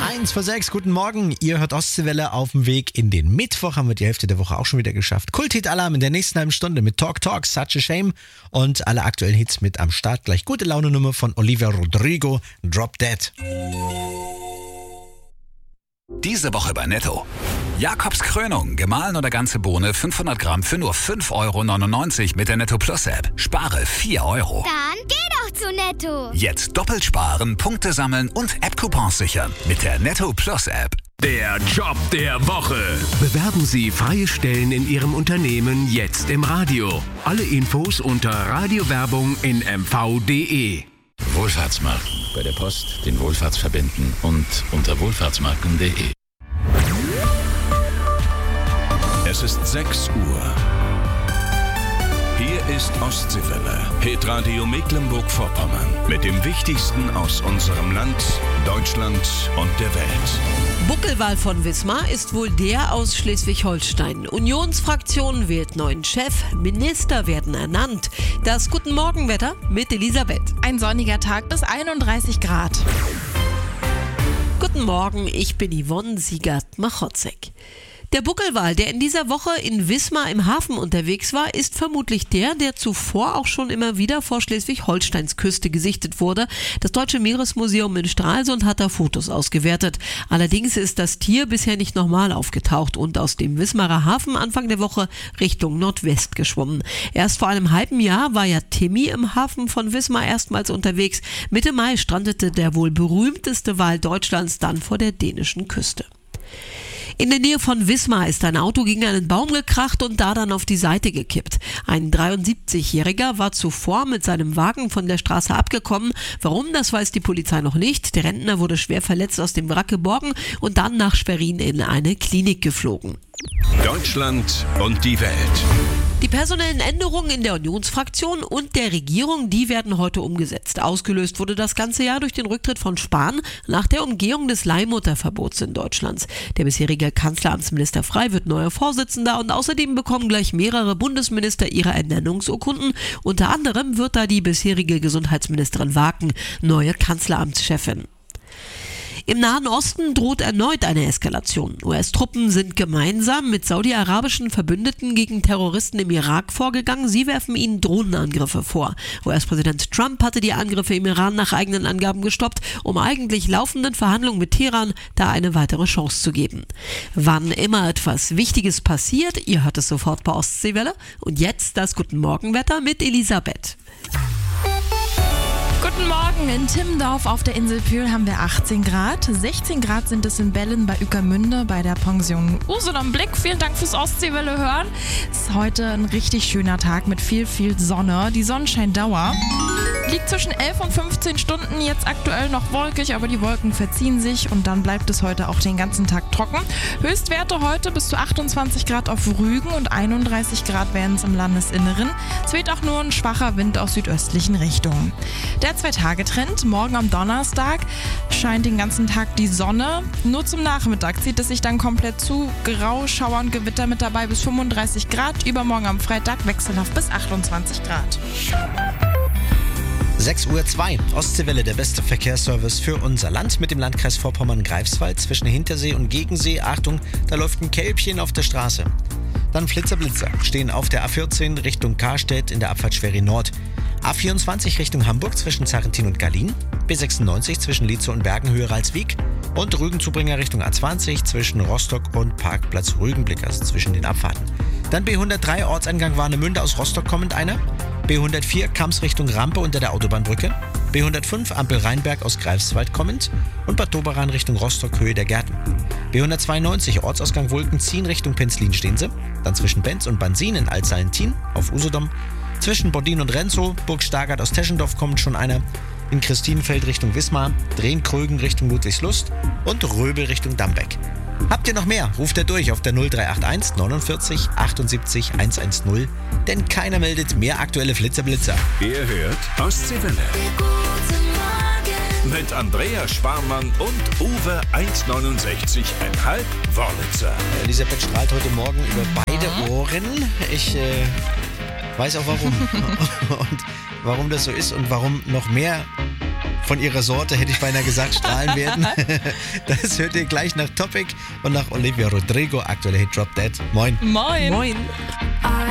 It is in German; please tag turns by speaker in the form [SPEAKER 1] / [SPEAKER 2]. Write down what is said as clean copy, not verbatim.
[SPEAKER 1] 1:06, guten Morgen. Ihr hört Ostseewelle auf dem Weg in den Mittwoch. Haben wir die Hälfte der Woche auch schon wieder geschafft. Kult-Hit-Alarm in der nächsten halben Stunde mit Talk Talk, Such a Shame und alle aktuellen Hits mit am Start. Gleich gute Laune-Nummer von Olivia Rodrigo, Drop Dead.
[SPEAKER 2] Diese Woche bei Netto. Jakobs Krönung, gemahlen oder ganze Bohne, 500 Gramm für nur 5,99 € mit der Netto Plus App. Spare 4 €.
[SPEAKER 3] Dann geh doch zu Netto.
[SPEAKER 2] Jetzt doppelt sparen, Punkte sammeln und App-Coupons sichern mit der Netto Plus App.
[SPEAKER 4] Der Job der Woche. Bewerben Sie freie Stellen in Ihrem Unternehmen jetzt im Radio. Alle Infos unter Radiowerbung in mv.de.
[SPEAKER 5] Wohlfahrtsmarken. Bei der Post den Wohlfahrtsverbänden und unter wohlfahrtsmarken.de.
[SPEAKER 6] Es ist 6 Uhr. Hier ist Ostseewelle, Hitradio Mecklenburg-Vorpommern. Mit dem Wichtigsten aus unserem Land, Deutschland und der Welt.
[SPEAKER 7] Buckelwal von Wismar ist wohl der aus Schleswig-Holstein. Unionsfraktion wählt neuen Chef, Minister werden ernannt. Das Guten Morgenwetter mit Elisabeth.
[SPEAKER 8] Ein sonniger Tag bis 31 Grad.
[SPEAKER 7] Guten Morgen, ich bin Yvonne Siegert-Machotzek. Der Buckelwal, der in dieser Woche in Wismar im Hafen unterwegs war, ist vermutlich der zuvor auch schon immer wieder vor Schleswig-Holsteins Küste gesichtet wurde. Das Deutsche Meeresmuseum in Stralsund hat da Fotos ausgewertet. Allerdings ist das Tier bisher nicht nochmal aufgetaucht und aus dem Wismarer Hafen Anfang der Woche Richtung Nordwest geschwommen. Erst vor einem halben Jahr war ja Timmy im Hafen von Wismar erstmals unterwegs. Mitte Mai strandete der wohl berühmteste Wal Deutschlands dann vor der dänischen Küste. In der Nähe von Wismar ist ein Auto gegen einen Baum gekracht und da dann auf die Seite gekippt. Ein 73-Jähriger war zuvor mit seinem Wagen von der Straße abgekommen. Warum, das weiß die Polizei noch nicht. Der Rentner wurde schwer verletzt aus dem Wrack geborgen und dann nach Schwerin in eine Klinik geflogen.
[SPEAKER 6] Deutschland und die Welt.
[SPEAKER 7] Die personellen Änderungen in der Unionsfraktion und der Regierung, die werden heute umgesetzt. Ausgelöst wurde das ganze Jahr durch den Rücktritt von Spahn nach der Umgehung des Leihmutterverbots in Deutschland. Der bisherige Kanzleramtsminister Frey wird neuer Vorsitzender und außerdem bekommen gleich mehrere Bundesminister ihre Ernennungsurkunden. Unter anderem wird da die bisherige Gesundheitsministerin Waken neue Kanzleramtschefin. Im Nahen Osten droht erneut eine Eskalation. US-Truppen sind gemeinsam mit saudi-arabischen Verbündeten gegen Terroristen im Irak vorgegangen. Sie werfen ihnen Drohnenangriffe vor. US-Präsident Trump hatte die Angriffe im Iran nach eigenen Angaben gestoppt, um eigentlich laufenden Verhandlungen mit Teheran da eine weitere Chance zu geben. Wann immer etwas Wichtiges passiert, ihr hört es sofort bei Ostseewelle. Und jetzt das Guten Morgenwetter mit Elisabeth.
[SPEAKER 8] Guten Morgen, in Timmendorf auf der Insel Pühl haben wir 18 Grad. 16 Grad sind es in Bellen bei Ueckermünde bei der Pension Usedom Blick. Vielen Dank fürs Ostseewelle hören. Es ist heute ein richtig schöner Tag mit viel Sonne. Die Sonnenscheindauer liegt zwischen 11 und 15 Stunden, jetzt aktuell noch wolkig, aber die Wolken verziehen sich und dann bleibt es heute auch den ganzen Tag trocken. Höchstwerte heute bis zu 28 Grad auf Rügen und 31 Grad werden es im Landesinneren. Es weht auch nur ein schwacher Wind aus südöstlichen Richtungen. Der 2-Tage-Trend, morgen am Donnerstag scheint den ganzen Tag die Sonne. Nur zum Nachmittag zieht es sich dann komplett zu. Grau, Schauer und Gewitter mit dabei bis 35 Grad. Übermorgen am Freitag wechselhaft bis 28 Grad.
[SPEAKER 1] 6:02 Uhr, Ostseewelle, der beste Verkehrsservice für unser Land mit dem Landkreis Vorpommern-Greifswald zwischen Hintersee und Gegensee. Achtung, da läuft ein Kälbchen auf der Straße. Dann Flitzer stehen auf der A14 Richtung Karstedt in der Abfahrt Schwerin Nord. A24 Richtung Hamburg zwischen Zarrentin und Gallien. B96 zwischen Lietzow und Bergenhöhe Ralswiek. Und Rügenzubringer Richtung A20 zwischen Rostock und Parkplatz Rügenblick, also zwischen den Abfahrten. Dann B103 Ortseingang Warnemünde aus Rostock kommend einer. B104 Kamms Richtung Rampe unter der Autobahnbrücke. B105 Ampel Rheinberg aus Greifswald kommend. Und Bad Doberan Richtung Rostock Höhe der Gärten. B192 Ortsausgang Wolkenziehen Richtung Penzlin stehen sie. Dann zwischen Benz und Bansin in Altsalentin auf Usedom. Zwischen Bordin und Renzow, Burg Stargard aus Teschendorf kommt schon einer. In Christinenfeld Richtung Wismar, Drehn-Krögen Richtung Ludwigslust und Röbel Richtung Dambeck. Habt ihr noch mehr? Ruft ihr durch auf der 0381 49 78 110, denn keiner meldet mehr aktuelle Flitzer-Blitzer.
[SPEAKER 6] Ihr hört Ostseewelle. Mit Andrea Sparmann und Uwe 1,69,5 Wörlitzer.
[SPEAKER 1] Elisabeth strahlt heute Morgen über beide Ohren. Ich weiß auch warum. Und warum das so ist und warum noch mehr von ihrer Sorte, hätte ich beinahe gesagt, strahlen werden. Das hört ihr gleich nach Topic und nach Olivia Rodrigo, aktuelle Hit Drop Dead. Moin.
[SPEAKER 8] Moin.
[SPEAKER 7] Moin.